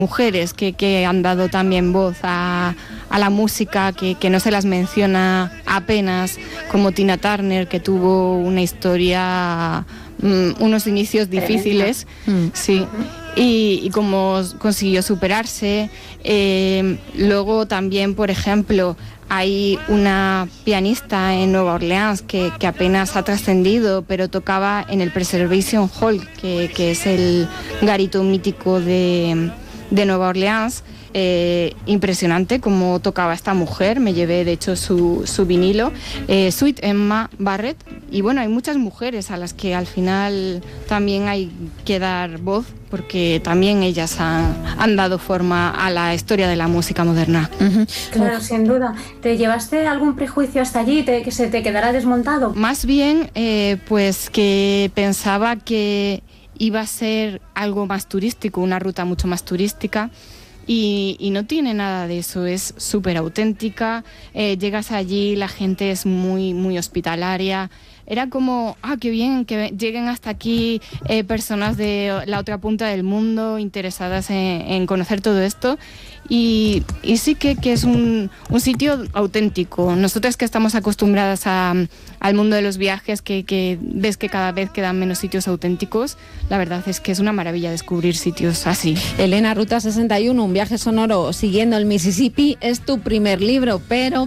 mujeres que han dado también voz a la música, que no se las menciona apenas, como Tina Turner, que tuvo una historia, unos inicios difíciles, sí, y cómo consiguió superarse. Luego también, por ejemplo, hay una pianista en Nueva Orleans que apenas ha trascendido, pero tocaba en el Preservation Hall, que es el garito mítico de Nueva Orleans. Impresionante cómo tocaba esta mujer, me llevé de hecho su vinilo, Sweet Emma Barrett, y bueno, hay muchas mujeres a las que al final también hay que dar voz, porque también ellas han dado forma a la historia de la música moderna. Claro, sin duda. ¿Te llevaste algún prejuicio hasta allí que se te quedará desmontado? Más bien, pues que pensaba que iba a ser algo más turístico, una ruta mucho más turística. Y no tiene nada de eso, es súper auténtica, llegas allí, la gente es muy, muy hospitalaria. Era como, qué bien que lleguen hasta aquí personas de la otra punta del mundo interesadas en conocer todo esto. Y sí que es un sitio auténtico. Nosotras que estamos acostumbradas al mundo de los viajes, que ves que cada vez quedan menos sitios auténticos, la verdad es que es una maravilla descubrir sitios así. Elena, Ruta 61, un viaje sonoro siguiendo el Mississippi, es tu primer libro, pero,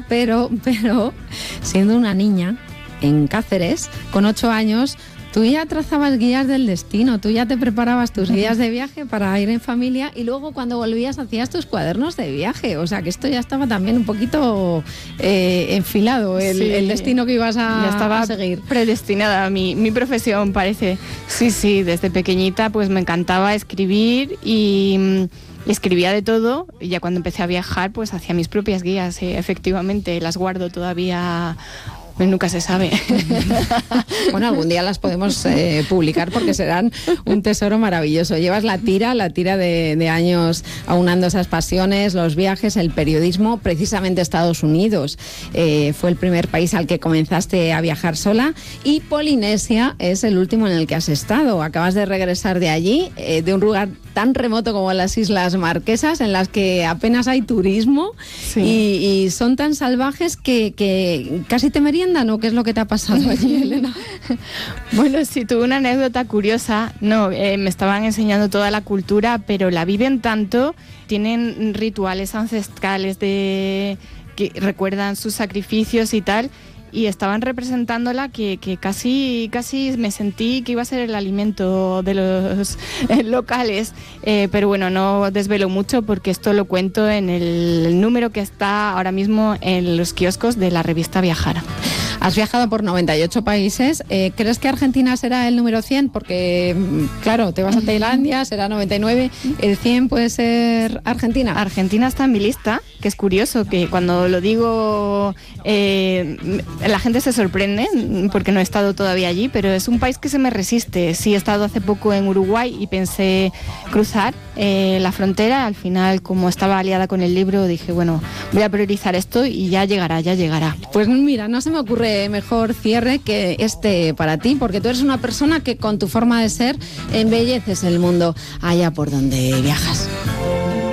siendo una niña en Cáceres, con 8 años, tú ya trazabas guías del destino, tú ya te preparabas tus guías de viaje para ir en familia y luego cuando volvías hacías tus cuadernos de viaje. O sea, que esto ya estaba también un poquito enfilado, el destino que ibas ya estaba seguir. Predestinada a mi profesión, parece. Sí, desde pequeñita pues me encantaba escribir y escribía de todo, y ya cuando empecé a viajar pues hacía mis propias guías, efectivamente, las guardo todavía. Nunca se sabe. Bueno, algún día las podemos publicar porque serán un tesoro maravilloso. Llevas la tira de años aunando esas pasiones, los viajes, el periodismo, precisamente Estados Unidos. Fue el primer país al que comenzaste a viajar sola, y Polinesia es el último en el que has estado. Acabas de regresar de allí, de un lugar tan remoto como las Islas Marquesas, en las que apenas hay turismo, sí. y son tan salvajes que casi te meriendan, ¿no? ¿Qué es lo que te ha pasado allí, Elena? Bueno, sí, tuve una anécdota curiosa. Me estaban enseñando toda la cultura, pero la viven tanto, tienen rituales ancestrales que recuerdan sus sacrificios y tal, y estaban representándola que casi me sentí que iba a ser el alimento de los locales, pero bueno, no desvelo mucho porque esto lo cuento en el número que está ahora mismo en los kioscos de la revista Viajar. Has viajado por 98 países. ¿Crees que Argentina será el número 100? Porque, claro, te vas a Tailandia, será 99. ¿El 100 puede ser Argentina? Argentina está en mi lista, que es curioso, que cuando lo digo la gente se sorprende porque no he estado todavía allí, pero es un país que se me resiste. Sí, he estado hace poco en Uruguay y pensé cruzar la frontera. Al final, como estaba aliada con el libro, dije, bueno, voy a priorizar esto y ya llegará. Pues mira, no se me ocurre mejor cierre que este para ti, porque tú eres una persona que con tu forma de ser embelleces el mundo allá por donde viajas.